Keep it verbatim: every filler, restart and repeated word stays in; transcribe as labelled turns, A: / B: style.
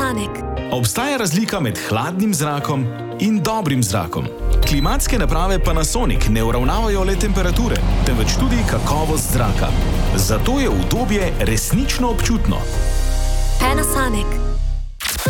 A: Panasonic.
B: Obstaja razlika med hladnim zrakom in dobrim zrakom. Klimatske naprave Panasonic ne uravnavajo le temperature, temveč tudi kakovost zraka. Zato je udobje resnično občutno.
A: Panasonic.